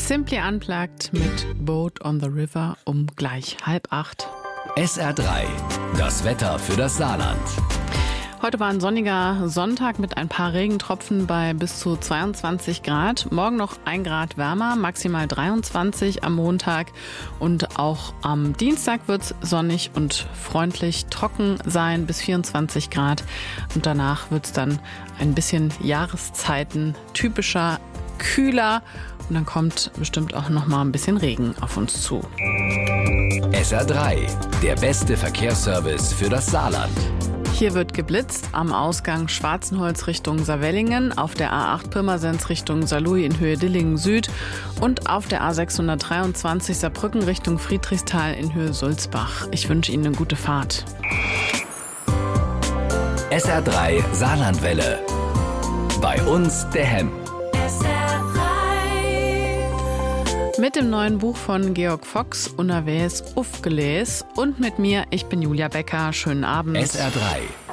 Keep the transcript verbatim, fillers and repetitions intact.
Simply Unplugged mit Boat on the River um gleich halb acht. S R drei, das Wetter für das Saarland. Heute war ein sonniger Sonntag mit ein paar Regentropfen bei bis zu zweiundzwanzig Grad. Morgen noch ein Grad wärmer, maximal dreiundzwanzig am Montag. Und auch am Dienstag wird es sonnig und freundlich trocken sein, bis vierundzwanzig Grad. Und danach wird es dann ein bisschen Jahreszeiten typischer, kühler. Und dann kommt bestimmt auch noch mal ein bisschen Regen auf uns zu. S R drei, der beste Verkehrsservice für das Saarland. Hier wird geblitzt am Ausgang Schwarzenholz Richtung Saarwellingen, auf der A acht Pirmasens Richtung Saarlouis in Höhe Dillingen Süd und auf der A sechshundertdreiundzwanzig Saarbrücken Richtung Friedrichsthal in Höhe Sulzbach. Ich wünsche Ihnen eine gute Fahrt. S R drei Saarlandwelle. Bei uns der Hemm. Mit dem neuen Buch von Georg Fox, Unerwähs Ufgeles, und mit mir, ich bin Julia Becker. Schönen Abend. S R drei.